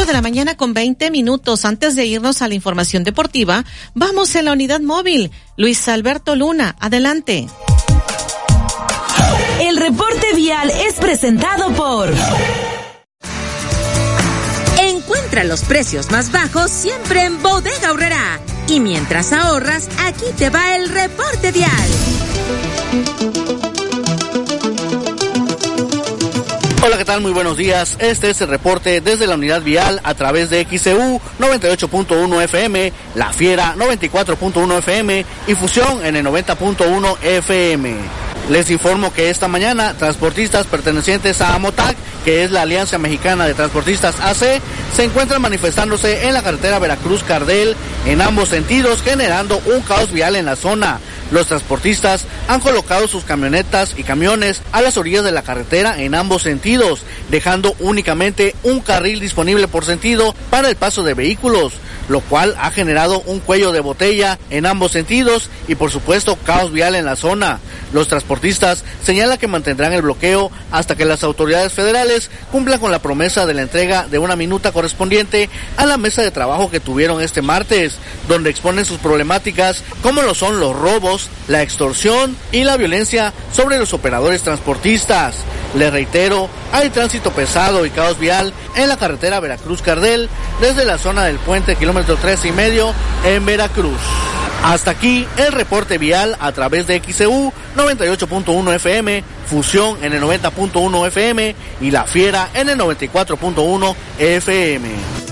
8:20 a.m. Antes de irnos a la información deportiva, vamos en la unidad móvil. Luis Alberto Luna, adelante. El reporte vial es presentado por... Encuentra los precios más bajos siempre en Bodega Aurrerá. Y mientras ahorras, aquí te va el reporte vial. Hola, ¿qué tal? Muy buenos días. Este es el reporte desde la unidad vial a través de XCU 98.1 FM, La Fiera 94.1 FM y Fusión en el 90.1 FM. Les informo que esta mañana transportistas pertenecientes a AMOTAC, que es la Alianza Mexicana de Transportistas AC, se encuentran manifestándose en la carretera Veracruz-Cardel en ambos sentidos, generando un caos vial en la zona. Los transportistas han colocado sus camionetas y camiones a las orillas de la carretera en ambos sentidos, dejando únicamente un carril disponible por sentido para el paso de vehículos, lo cual ha generado un cuello de botella en ambos sentidos y por supuesto caos vial en la zona. Los transportistas señalan que mantendrán el bloqueo hasta que las autoridades federales cumplan con la promesa de la entrega de una minuta correspondiente a la mesa de trabajo que tuvieron este martes, donde exponen sus problemáticas como lo son los robos, la extorsión y la violencia sobre los operadores transportistas. Les reitero, hay tránsito pesado y caos vial en la carretera Veracruz-Cardel desde la zona del puente kilómetro 13.5 en Veracruz. Hasta aquí el reporte vial a través de XCU 98.1 FM, Fusión en el 90.1 FM y La Fiera en el 94.1 FM.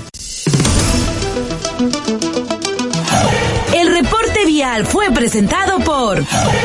El reporte vial fue presentado por...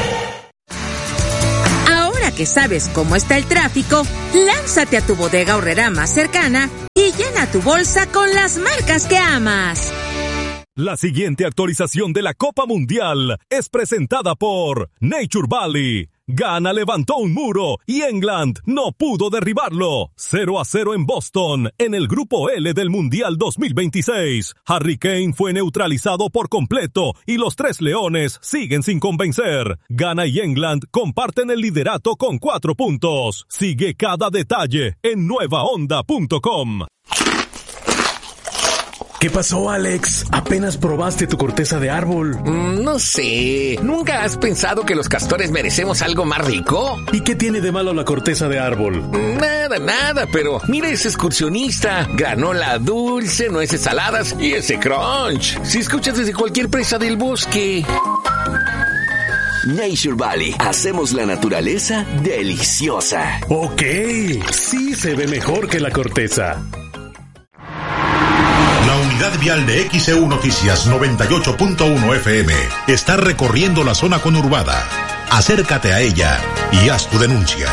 Ahora que sabes cómo está el tráfico, lánzate a tu Bodega Aurrerá más cercana y llena tu bolsa con las marcas que amas. La siguiente actualización de la Copa Mundial es presentada por Nature Valley. Ghana levantó un muro y England no pudo derribarlo. 0-0 en Boston, en el grupo L del Mundial 2026. Harry Kane fue neutralizado por completo y los Tres Leones siguen sin convencer. Ghana y England comparten el liderato con 4 puntos. Sigue cada detalle en nuevaonda.com. ¿Qué pasó, Alex? ¿Apenas probaste tu corteza de árbol? No sé. ¿Nunca has pensado que los castores merecemos algo más rico? ¿Y qué tiene de malo la corteza de árbol? Nada, pero mira ese excursionista. Granola dulce, nueces saladas y ese crunch. Si escuchas desde cualquier presa del bosque. Nature Valley. Hacemos la naturaleza deliciosa. Ok, sí se ve mejor que la corteza. La unidad vial de XEU Noticias 98.1 FM está recorriendo la zona conurbada. Acércate a ella y haz tu denuncia.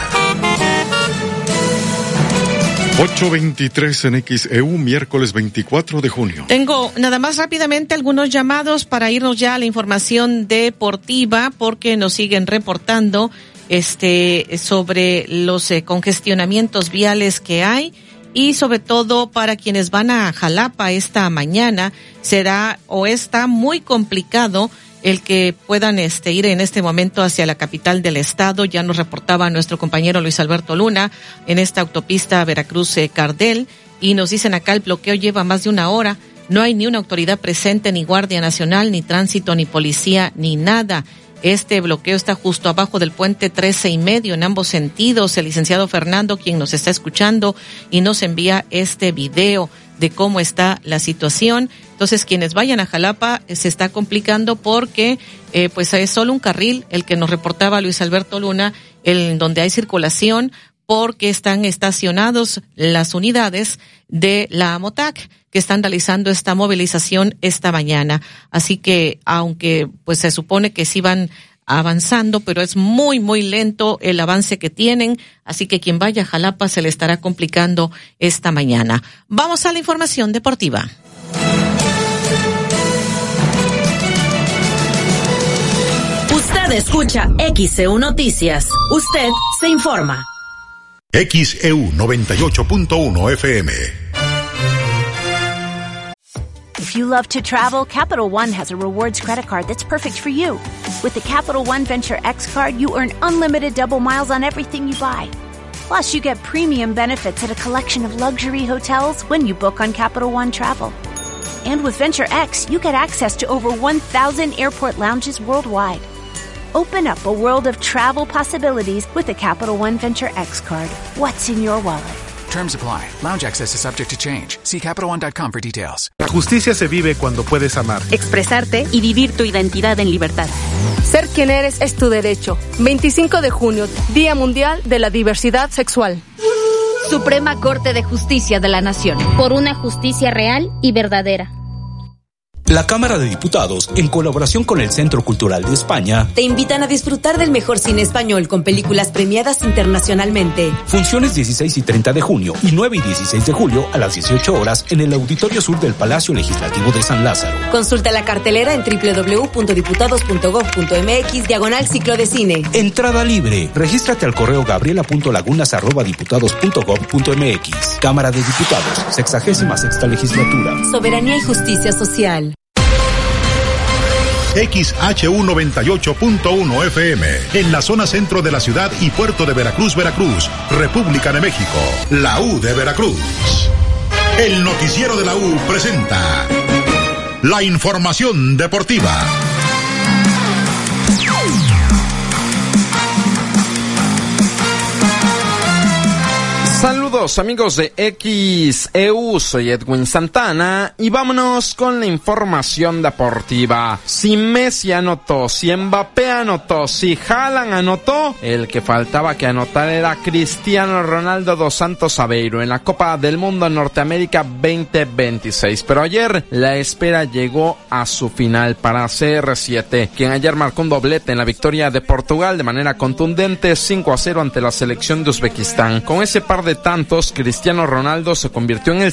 8:23 en XEU, miércoles 24 de junio. Tengo nada más rápidamente algunos llamados para irnos ya a la información deportiva, porque nos siguen reportando sobre los congestionamientos viales que hay. Y sobre todo para quienes van a Jalapa esta mañana, está muy complicado el que puedan ir en este momento hacia la capital del estado. Ya nos reportaba nuestro compañero Luis Alberto Luna en esta autopista Veracruz-Cardel, y nos dicen acá el bloqueo lleva más de 1 hora. No hay ni una autoridad presente, ni Guardia Nacional, ni tránsito, ni policía, ni nada. Este bloqueo está justo abajo del puente 13.5 en ambos sentidos. El licenciado Fernando, quien nos está escuchando y nos envía este video de cómo está la situación. Entonces, quienes vayan a Jalapa se está complicando porque pues es solo un carril el que nos reportaba Luis Alberto Luna, en donde hay circulación, porque están estacionados las unidades de la AMOTAC que están realizando esta movilización esta mañana. Así que, aunque pues se supone que sí van avanzando, pero es muy, muy lento el avance que tienen. Así que quien vaya a Jalapa se le estará complicando esta mañana. Vamos a la información deportiva. Usted escucha XEU Noticias. Usted se informa. XEU 98.1 FM. If you love to travel, Capital One has a rewards credit card that's perfect for you. With the Capital One Venture X card, you earn unlimited double miles on everything you buy. Plus, you get premium benefits at a collection of luxury hotels when you book on Capital One Travel. And with Venture X, you get access to over 1,000 airport lounges worldwide. Open up a world of travel possibilities with the Capital One Venture X card. What's in your wallet? Terms apply. Lounge access is subject to change. See CapitalOne.com for details. Justicia se vive cuando puedes amar, expresarte y vivir tu identidad en libertad. Ser quien eres es tu derecho. 25 de junio, Día Mundial de la Diversidad Sexual. Suprema Corte de Justicia de la Nación. Por una justicia real y verdadera. La Cámara de Diputados, en colaboración con el Centro Cultural de España, te invitan a disfrutar del mejor cine español con películas premiadas internacionalmente. Funciones 16 y 30 de junio y 9 y 16 de julio a las 18 horas en el Auditorio Sur del Palacio Legislativo de San Lázaro. Consulta la cartelera en www.diputados.gov.mx/ciclo de cine. Entrada libre. Regístrate al correo gabriela.lagunas@diputados.gov.mx. Cámara de Diputados, 66ª Legislatura. Soberanía y justicia social. XHU 98.1 FM, en la zona centro de la ciudad y puerto de Veracruz, Veracruz, República de México, la U de Veracruz. El noticiero de la U presenta la información deportiva. Saludos amigos de XEU, soy Edwin Santana y vámonos con la información deportiva. Si Messi anotó, si Mbappé anotó, si Haaland anotó, el que faltaba que anotar era Cristiano Ronaldo dos Santos Aveiro en la Copa del Mundo Norteamérica 2026. Pero ayer la espera llegó a su final para CR7, quien ayer marcó un doblete en la victoria de Portugal de manera contundente 5-0 ante la selección de Uzbekistán. Con ese par de tantos, Cristiano Ronaldo se convirtió en el